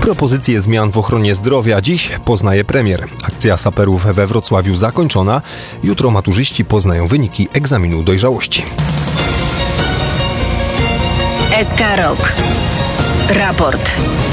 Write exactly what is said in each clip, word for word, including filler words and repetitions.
Propozycje zmian w ochronie zdrowia dziś poznaje premier. Akcja saperów we Wrocławiu zakończona. Jutro maturzyści poznają wyniki egzaminu dojrzałości. S K Rok. Raport.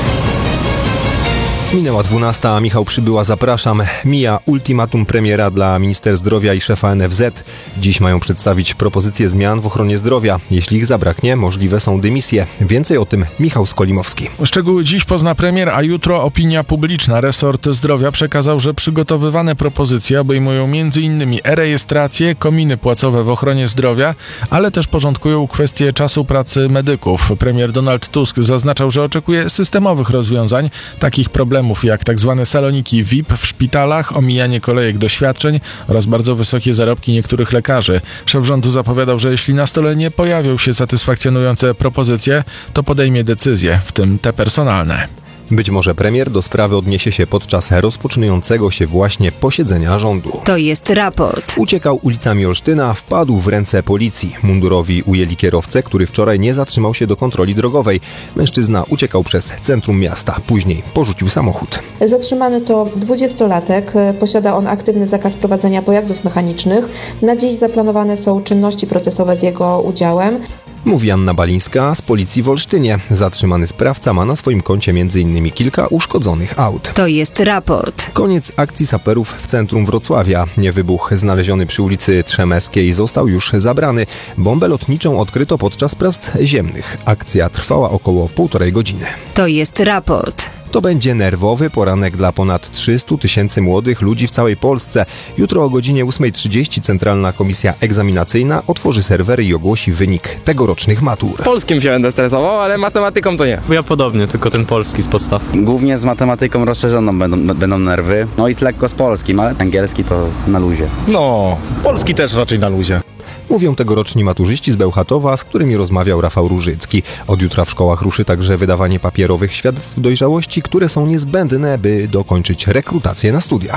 Minęła dwunasta, a Michał Przybyła, zapraszam. Mija ultimatum premiera dla minister zdrowia i szefa N F Z. Dziś mają przedstawić propozycje zmian w ochronie zdrowia. Jeśli ich zabraknie, możliwe są dymisje. Więcej o tym Michał Skolimowski. Szczegóły dziś pozna premier, a jutro opinia publiczna. Resort zdrowia przekazał, że przygotowywane propozycje obejmują między innymi e-rejestrację, kominy płacowe w ochronie zdrowia, ale też porządkują kwestie czasu pracy medyków. Premier Donald Tusk zaznaczał, że oczekuje systemowych rozwiązań, takich problemów jak tzw. saloniki V I P w szpitalach, omijanie kolejek do świadczeń oraz bardzo wysokie zarobki niektórych lekarzy. Szef rządu zapowiadał, że jeśli na stole nie pojawią się satysfakcjonujące propozycje, to podejmie decyzje, w tym te personalne. Być może premier do sprawy odniesie się podczas rozpoczynającego się właśnie posiedzenia rządu. To jest raport. Uciekał ulicami Olsztyna, wpadł w ręce policji. Mundurowi ujęli kierowcę, który wczoraj nie zatrzymał się do kontroli drogowej. Mężczyzna uciekał przez centrum miasta. Później porzucił samochód. Zatrzymany to dwudziestolatek. Posiada on aktywny zakaz prowadzenia pojazdów mechanicznych. Na dziś zaplanowane są czynności procesowe z jego udziałem. Mówi Anna Balińska z policji w Olsztynie. Zatrzymany sprawca ma na swoim koncie między innymi kilka uszkodzonych aut. To jest raport. Koniec akcji saperów w centrum Wrocławia. Wybuch znaleziony przy ulicy Trzemeskiej został już zabrany. Bombę lotniczą odkryto podczas prac ziemnych. Akcja trwała około półtorej godziny. To jest raport. To będzie nerwowy poranek dla ponad trzystu tysięcy młodych ludzi w całej Polsce. Jutro o godzinie ósma trzydzieści Centralna Komisja Egzaminacyjna otworzy serwery i ogłosi wynik tegorocznych matur. Polskim się będę stresował, ale matematyką to nie. Ja podobnie, tylko ten polski z podstaw. Głównie z matematyką rozszerzoną będą, będą nerwy. No i lekko z polskim, ale angielski to na luzie. No, polski też raczej na luzie. Mówią tegoroczni maturzyści z Bełchatowa, z którymi rozmawiał Rafał Różycki. Od jutra w szkołach ruszy także wydawanie papierowych świadectw dojrzałości, które są niezbędne, by dokończyć rekrutację na studia.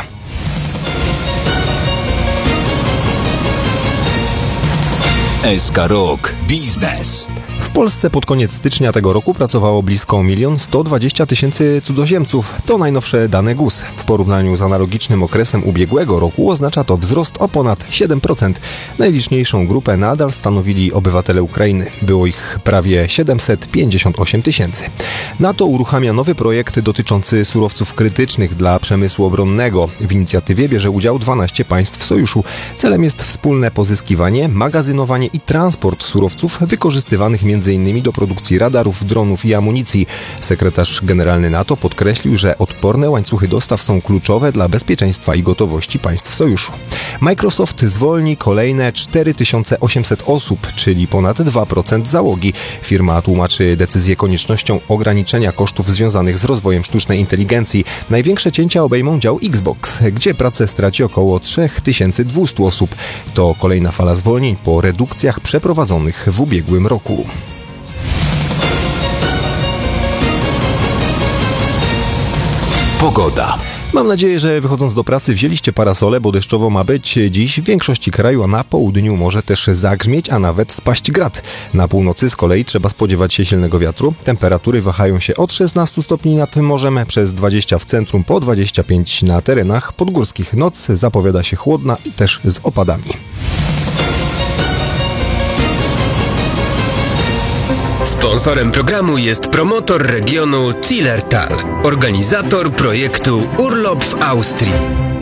S K Rok Biznes. W Polsce pod koniec stycznia tego roku pracowało blisko milion sto dwadzieścia tysięcy cudzoziemców. To najnowsze dane G U S. W porównaniu z analogicznym okresem ubiegłego roku oznacza to wzrost o ponad siedem procent. Najliczniejszą grupę nadal stanowili obywatele Ukrainy. Było ich prawie siedemset pięćdziesiąt osiem tysięcy. NATO uruchamia nowy projekt dotyczący surowców krytycznych dla przemysłu obronnego. W inicjatywie bierze udział dwanaście państw sojuszu. Celem jest wspólne pozyskiwanie, magazynowanie i transport surowców wykorzystywanych między innymi do produkcji radarów, dronów i amunicji. Sekretarz generalny NATO podkreślił, że odporne łańcuchy dostaw są kluczowe dla bezpieczeństwa i gotowości państw sojuszu. Microsoft zwolni kolejne cztery tysiące osiemset osób, czyli ponad dwa procent załogi. Firma tłumaczy decyzję koniecznością ograniczenia kosztów związanych z rozwojem sztucznej inteligencji. Największe cięcia obejmą dział Xbox, gdzie pracę straci około trzy tysiące dwieście osób. To kolejna fala zwolnień po redukcjach przeprowadzonych w ubiegłym roku. Pogoda. Mam nadzieję, że wychodząc do pracy wzięliście parasole, bo deszczowo ma być dziś w większości kraju, a na południu może też zagrzmieć, a nawet spaść grad. Na północy z kolei trzeba spodziewać się silnego wiatru. Temperatury wahają się od szesnastu stopni nad morzem, przez dwadzieścia w centrum, po dwadzieścia pięć na terenach podgórskich. Noc zapowiada się chłodna i też z opadami. Sponsorem programu jest promotor regionu Zillertal, organizator projektu Urlop w Austrii.